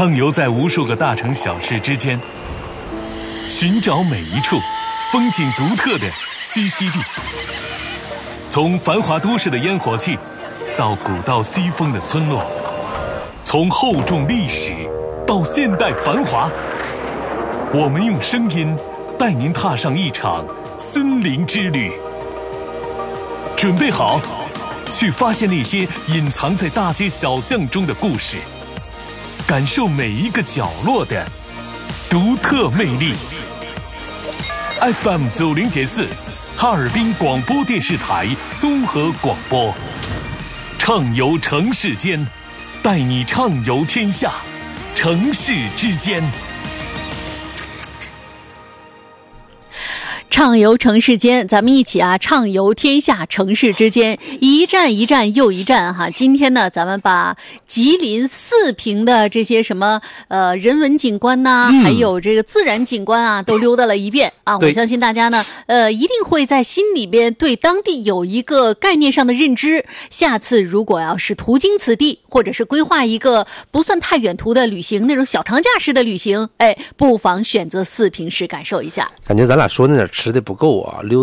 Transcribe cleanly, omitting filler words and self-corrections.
畅游在无数个大城小市之间，寻找每一处风景独特的栖息地。从繁华都市的烟火气，到古道西风的村落，从厚重历史到现代繁华，我们用声音带您踏上一场森林之旅。准备好，去发现那些隐藏在大街小巷中的故事，感受每一个角落的独特魅力。FM 90.4，哈尔滨广播电视台综合广播，畅游城市间，带你畅游天下，城市之间。 畅游城市间，咱们一起畅游天下城市之间，一站一站又一站哈。今天呢，咱们把吉林四平的这些什么人文景观呐，还有这个自然景观啊，都溜达了一遍啊。我相信大家呢，一定会在心里边对当地有一个概念上的认知。下次如果要是途经此地，或者是规划一个不算太远途的旅行，那种小长假式的旅行，不妨选择四平市感受一下。 感觉咱俩说那点吃的不够啊，溜